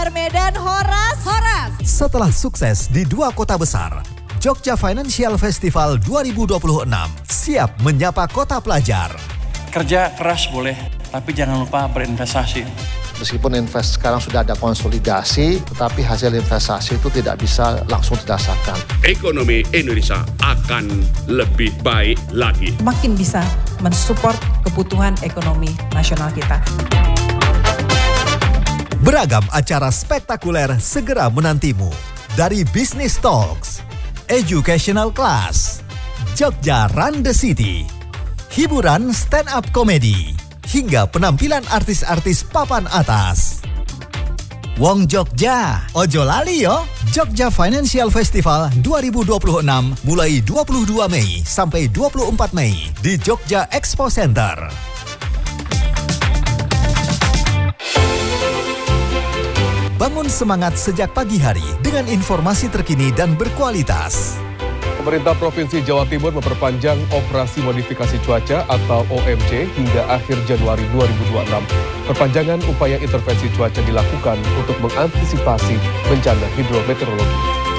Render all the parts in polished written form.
Jabar Medan, Horas. Setelah sukses di 2 kota besar, Jogja Financial Festival 2026 siap menyapa kota pelajar. Kerja keras boleh, tapi jangan lupa berinvestasi. Meskipun sekarang sudah ada konsolidasi, tetapi hasil investasi itu tidak bisa langsung dirasakan. Ekonomi Indonesia akan lebih baik lagi. Makin bisa mensupport kebutuhan ekonomi nasional kita. Beragam acara spektakuler segera menantimu. Dari Business Talks, Educational Class, Jogja Run the City, hiburan stand-up comedy, hingga penampilan artis-artis papan atas. Wong Jogja, ojo lali yo. Jogja Financial Festival 2026 mulai 22 Mei sampai 24 Mei di Jogja Expo Center. Bangun semangat sejak pagi hari dengan informasi terkini dan berkualitas. Pemerintah Provinsi Jawa Timur memperpanjang operasi modifikasi cuaca atau OMC hingga akhir Januari 2026. Perpanjangan upaya intervensi cuaca dilakukan untuk mengantisipasi bencana hidrometeorologi.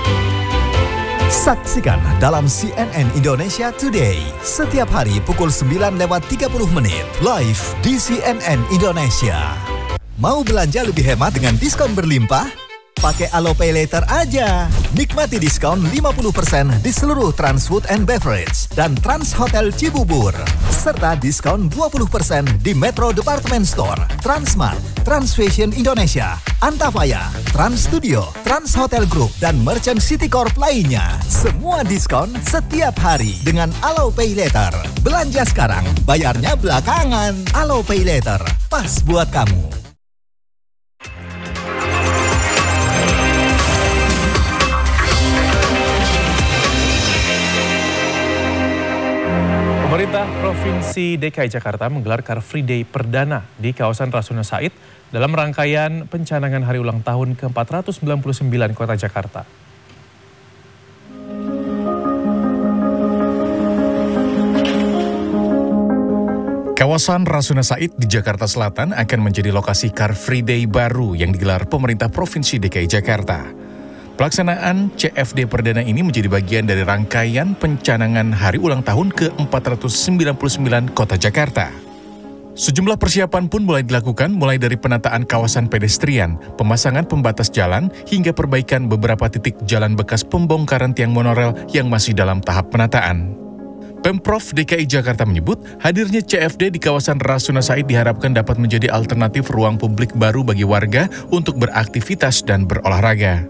Saksikan dalam CNN Indonesia Today setiap hari pukul 9:30 live di CNN Indonesia. Mau belanja lebih hemat dengan diskon berlimpah? Pakai Alo Pay Later aja. Nikmati diskon 50% di seluruh Trans Food and Beverage dan Trans Hotel Cibubur. Serta diskon 20% di Metro Department Store, Transmart, Trans Fashion Indonesia, Antafaya, Trans Studio, Trans Hotel Group, dan Merchant City Corp lainnya. Semua diskon setiap hari dengan Alo Pay Later. Belanja sekarang, bayarnya belakangan. Alo Pay Later, pas buat kamu. Pemerintah Provinsi DKI Jakarta menggelar Car Free Day perdana di kawasan Rasuna Said dalam rangkaian pencanangan hari ulang tahun ke-499 Kota Jakarta. Kawasan Rasuna Said di Jakarta Selatan akan menjadi lokasi Car Free Day baru yang digelar pemerintah Provinsi DKI Jakarta. Pelaksanaan CFD perdana ini menjadi bagian dari rangkaian pencanangan hari ulang tahun ke-499 Kota Jakarta. Sejumlah persiapan pun mulai dilakukan, mulai dari penataan kawasan pedestrian, pemasangan pembatas jalan, hingga perbaikan beberapa titik jalan bekas pembongkaran tiang monorel yang masih dalam tahap penataan. Pemprov DKI Jakarta menyebut, hadirnya CFD di kawasan Rasuna Said diharapkan dapat menjadi alternatif ruang publik baru bagi warga untuk beraktivitas dan berolahraga.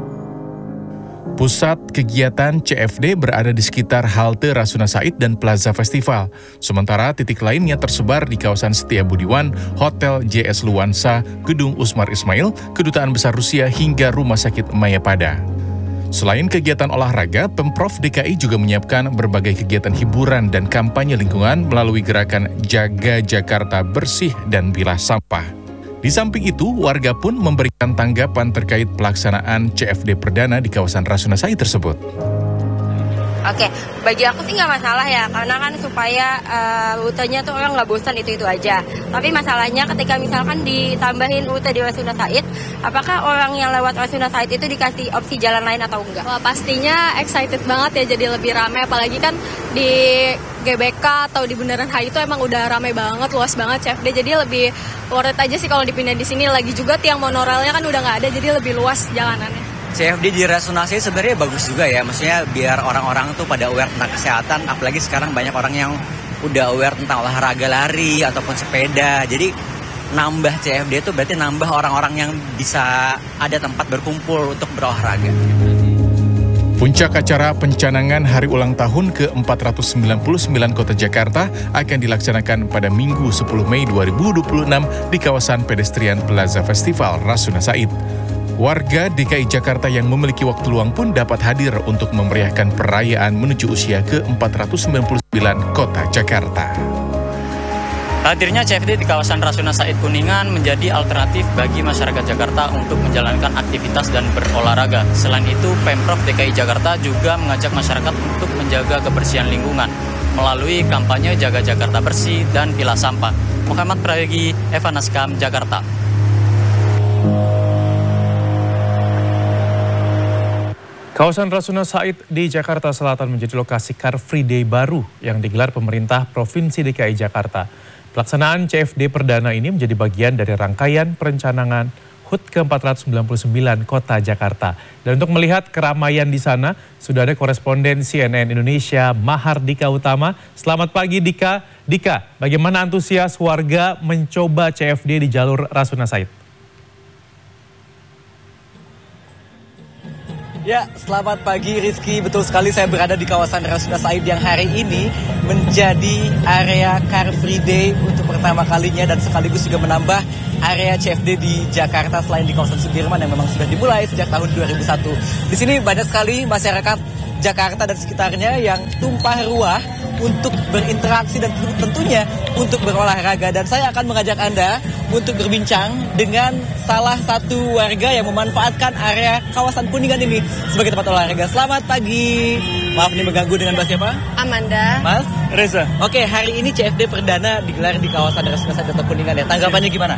Pusat kegiatan CFD berada di sekitar halte Rasuna Said dan Plaza Festival. Sementara titik lainnya tersebar di kawasan Setiabudiwan, Hotel JS Luansa, Gedung Usmar Ismail, Kedutaan Besar Rusia hingga Rumah Sakit Mayapada. Selain kegiatan olahraga, Pemprov DKI juga menyiapkan berbagai kegiatan hiburan dan kampanye lingkungan melalui gerakan Jaga Jakarta Bersih dan Pilah Sampah. Di samping itu, warga pun memberikan tanggapan terkait pelaksanaan CFD perdana di kawasan Rasuna Said tersebut. Oke, bagi aku sih nggak masalah ya, karena kan supaya rutenya tuh orang nggak bosan itu aja. Tapi masalahnya ketika misalkan ditambahin rute di Rasuna Said, apakah orang yang lewat Rasuna Said itu dikasih opsi jalan lain atau enggak? Wah, pastinya excited banget ya, jadi lebih ramai, apalagi kan di GBK atau di Bundaran HI itu emang udah ramai banget, luas banget CFD, jadi lebih worth it aja sih kalau dipindah di sini. Lagi juga tiang monorelnya kan udah nggak ada, jadi lebih luas jalanannya. CFD di Rasuna Said sebenarnya bagus juga ya, maksudnya biar orang-orang tuh pada aware tentang kesehatan, apalagi sekarang banyak orang yang udah aware tentang olahraga lari ataupun sepeda, jadi nambah CFD itu berarti nambah orang-orang yang bisa ada tempat berkumpul untuk berolahraga. Puncak acara pencanangan hari ulang tahun ke-499 Kota Jakarta akan dilaksanakan pada Minggu 10 Mei 2026 di kawasan pedestrian Plaza Festival Rasuna Said. Warga DKI Jakarta yang memiliki waktu luang pun dapat hadir untuk memeriahkan perayaan menuju usia ke-499 Kota Jakarta. Hadirnya CFD di kawasan Rasuna Said Kuningan menjadi alternatif bagi masyarakat Jakarta untuk menjalankan aktivitas dan berolahraga. Selain itu, Pemprov DKI Jakarta juga mengajak masyarakat untuk menjaga kebersihan lingkungan melalui kampanye Jaga Jakarta Bersih dan Pilah Sampah. Muhammad Prayogi, Eva Naskam, Jakarta. Kawasan Rasuna Said di Jakarta Selatan menjadi lokasi Car Free Day baru yang digelar pemerintah Provinsi DKI Jakarta. Pelaksanaan CFD perdana ini menjadi bagian dari rangkaian perencanaan HUT ke-499 Kota Jakarta. Dan untuk melihat keramaian di sana, sudah ada koresponden CNN Indonesia Mahardika Utama. Selamat pagi Dika. Dika, bagaimana antusias warga mencoba CFD di jalur Rasuna Said? Ya, selamat pagi Rizky. Betul sekali, saya berada di kawasan Rasuna Said yang hari ini menjadi area Car Free Day untuk pertama kalinya dan sekaligus juga menambah area CFD di Jakarta selain di kawasan Sudirman yang memang sudah dimulai sejak tahun 2001. Di sini banyak sekali masyarakat Jakarta dan sekitarnya yang tumpah ruah untuk berinteraksi dan tentunya untuk berolahraga. Dan saya akan mengajak Anda untuk berbincang dengan salah satu warga yang memanfaatkan area kawasan Kuningan ini sebagai tempat olahraga. Selamat pagi. Maaf ini mengganggu, dengan Mbak siapa? Amanda. Mas? Reza. Oke, hari ini CFD perdana digelar di kawasan Rasuna Said atau Kuningan ya. Tanggapannya gimana?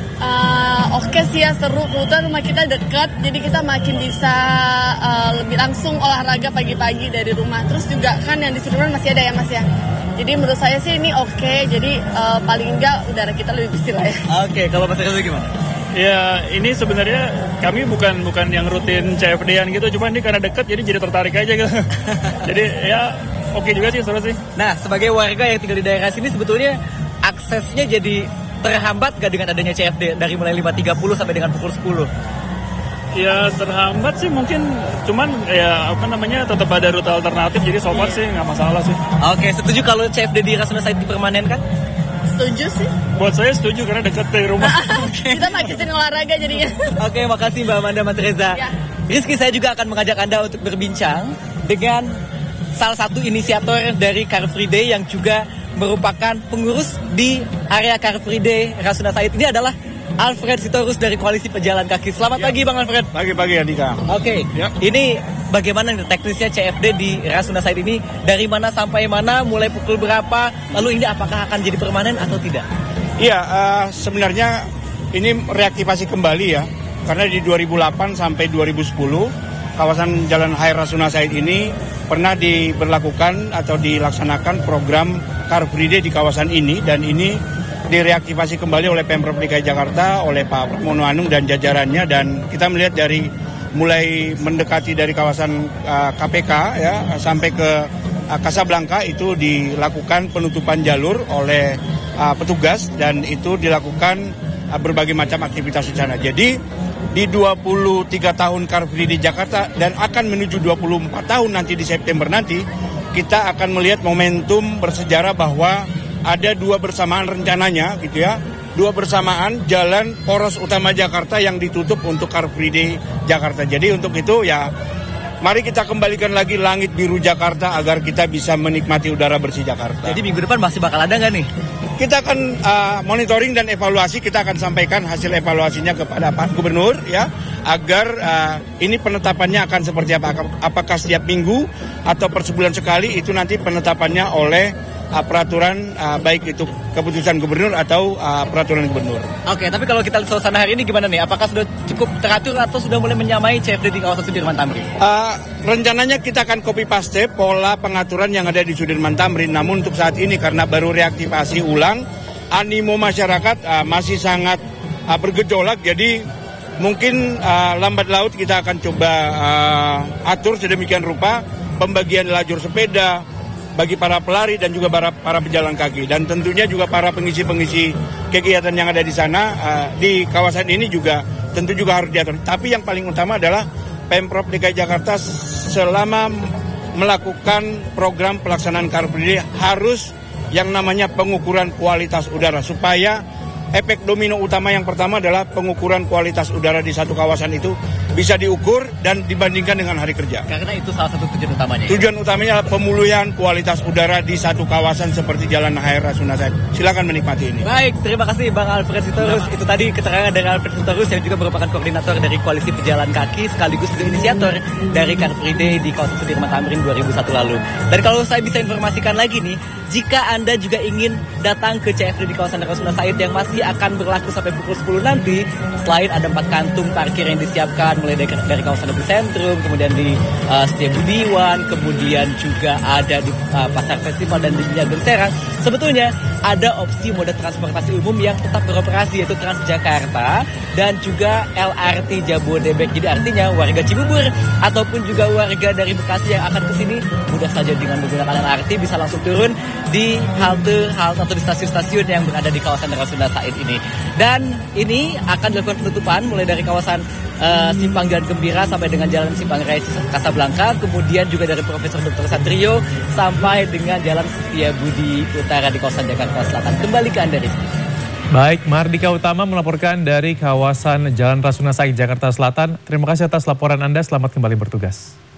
Oke sih ya, seru. Kebetulan rumah kita dekat, jadi kita makin bisa lebih langsung olahraga pagi-pagi dari rumah. Terus juga kan yang di Sudirman masih ada ya Mas ya. Jadi menurut saya sih ini oke. Jadi paling enggak udara kita lebih bersih lah ya. Oke, kalau Mas Reza gimana? Ya, ini sebenarnya kami bukan yang rutin CFD-an gitu, cuma ini karena dekat jadi tertarik aja gitu. Jadi ya oke juga sih, seru sih. Nah, sebagai warga yang tinggal di daerah sini sebetulnya aksesnya jadi terhambat gak dengan adanya CFD dari mulai 5.30 sampai dengan pukul 10? Ya terhambat sih mungkin, cuman ya tetap ada rute alternatif, jadi so far sih nggak masalah sih. Oke, setuju kalau CFD di Rasuna Said dipermanenkan? Setuju sih. Buat saya setuju karena dekat dari rumah. Kita makin sering olahraga jadinya. Oke, makasih Mbak Amanda, Mas Reza. Ya. Rizky, saya juga akan mengajak Anda untuk berbincang dengan salah satu inisiator dari Car Free Day yang juga merupakan pengurus di area Car Free Day Rasuna Said. Ini adalah Alfred Sitorus dari Koalisi Pejalan Kaki. Selamat pagi Bang Alfred. Pagi-pagi Andika. Oke, ini bagaimana teknisnya CFD di Rasuna Said ini? Dari mana sampai mana, mulai pukul berapa? Lalu ini apakah akan jadi permanen atau tidak? Iya, sebenarnya ini reaktivasi kembali ya. Karena di 2008 sampai 2010, kawasan Jalan Hai Rasuna Said ini pernah diberlakukan atau dilaksanakan program Car Free Day di kawasan ini, dan ini direaktivasi kembali oleh Pemprov DKI Jakarta, oleh Pak Pramono Anung dan jajarannya. Dan kita melihat dari mulai mendekati dari kawasan KPK ya sampai ke Kasablanka itu dilakukan penutupan jalur oleh petugas, dan itu dilakukan berbagai macam aktivitas di sana. Jadi di 23 tahun Car Free Day di Jakarta dan akan menuju 24 tahun nanti di September nanti, kita akan melihat momentum bersejarah bahwa ada dua bersamaan rencananya gitu ya. Dua bersamaan jalan poros utama Jakarta yang ditutup untuk Car Free Day Jakarta. Jadi untuk itu ya mari kita kembalikan lagi langit biru Jakarta agar kita bisa menikmati udara bersih Jakarta. Jadi minggu depan masih bakal ada nggak nih? Kita akan monitoring dan evaluasi, kita akan sampaikan hasil evaluasinya kepada Pak Gubernur ya, agar ini penetapannya akan seperti apa, apakah setiap minggu atau per sebulan sekali, itu nanti penetapannya oleh peraturan baik itu keputusan gubernur atau peraturan gubernur. Oke, tapi kalau kita lihat suasana hari ini gimana nih? Apakah sudah cukup teratur atau sudah mulai menyamai CFD di kawasan Sudirman Tamrin? Rencananya kita akan copy paste pola pengaturan yang ada di Sudirman Tamrin. Namun untuk saat ini karena baru reaktivasi ulang, animo masyarakat masih sangat bergejolak. Jadi mungkin lambat laut kita akan coba atur sedemikian rupa pembagian lajur sepeda bagi para pelari dan juga para pejalan kaki, dan tentunya juga para pengisi-pengisi kegiatan yang ada di sana di kawasan ini juga tentu juga harus diatur. Tapi yang paling utama adalah Pemprov DKI Jakarta selama melakukan program pelaksanaan Car Free Day harus yang namanya pengukuran kualitas udara, supaya efek domino utama yang pertama adalah pengukuran kualitas udara di satu kawasan itu bisa diukur dan dibandingkan dengan hari kerja. Karena itu salah satu tujuan utamanya. Tujuan utamanya adalah pemulihan kualitas udara di satu kawasan seperti Jalan Hai Rasuna Said. Silakan menikmati ini. Baik, terima kasih Bang Alfred Sitorus. Itu tadi keterangan dari Alfred Sitorus yang juga merupakan koordinator dari Koalisi Pejalan Kaki sekaligus juga inisiator dari Car Free Day di kawasan Sudirman Tamrin 2001 lalu. Dan kalau saya bisa informasikan lagi nih, jika Anda juga ingin datang ke CFD di kawasan Rasuna Said yang masih akan berlaku sampai pukul 10 nanti, selain ada 4 kantung parkir yang disiapkan mulai dari kawasan Epicentrum, kemudian di Setiabudiwan, kemudian juga ada di Pasar Festival dan di Jalan Serang. Sebetulnya ada opsi moda transportasi umum yang tetap beroperasi, yaitu Transjakarta dan juga LRT Jabodebek. Jadi artinya warga Cibubur ataupun juga warga dari Bekasi yang akan ke sini mudah saja dengan menggunakan LRT bisa langsung turun di halte atau di stasiun-stasiun yang berada di kawasan Rasuna Said ini. Dan ini akan dilakukan penutupan mulai dari kawasan Simpang Jalan Gembira sampai dengan Jalan Simpang Raya Kasablanka, kemudian juga dari Profesor Dr. Satrio sampai dengan Jalan Setiabudi Utara di kawasan Jakarta Selatan. Kembali ke Anda, Rizky. Baik, Mardika Utama melaporkan dari kawasan Jalan Rasuna Said, Jakarta Selatan. Terima kasih atas laporan Anda, selamat kembali bertugas.